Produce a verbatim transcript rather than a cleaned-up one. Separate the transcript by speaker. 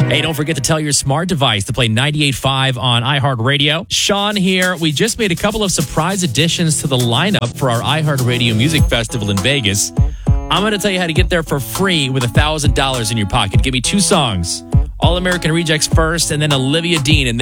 Speaker 1: Hey, don't forget to tell your smart device to play ninety-eight point five on iHeartRadio. Sean here. We just made a couple of surprise additions to the lineup for our iHeartRadio Music Festival in Vegas. I'm going to tell you how to get there for free with one thousand dollars in your pocket. Give me two songs. All American Rejects first, and then Olivia Dean. And